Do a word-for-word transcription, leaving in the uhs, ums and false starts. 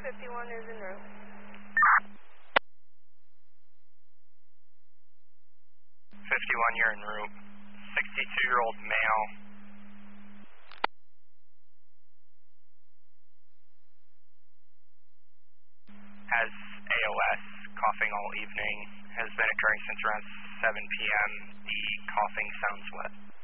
fifty-one is en route. fifty-one, you're en route. sixty-two-year-old male. Has A O S, coughing all evening, has been occurring since around seven p m The coughing sounds wet.